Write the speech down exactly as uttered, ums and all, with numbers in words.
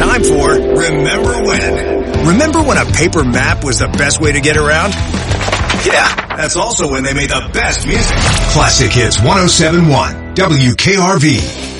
time for Remember When. Remember when a paper map was the best way to get around? Yeah, that's also when they made the best music. Classic Hits one oh seven point one, W K R V.